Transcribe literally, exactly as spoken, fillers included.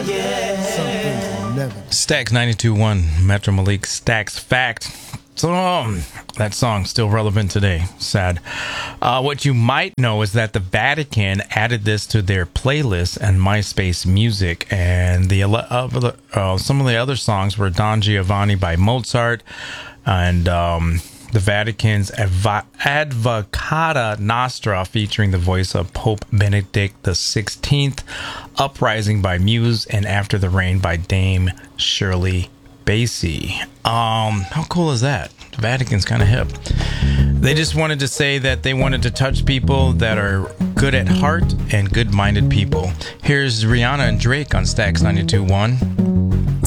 Stax ninety-two point one, Metro Malik Stax Fact. So, um, that song's still relevant today. Sad. Uh, what you might know is that the Vatican added this to their playlist and MySpace Music, and the uh, uh, some of the other songs were Don Giovanni by Mozart, and um, the Vatican's Adv- Advocata Nostra featuring the voice of Pope Benedict the sixteenth, Uprising by Muse, and After the Rain by Dame Shirley Bassey. Um, how cool is that? The Vatican's kind of hip. They just wanted to say that they wanted to touch people that are good at heart and good-minded people. Here's Rihanna and Drake on Stax ninety-two point one.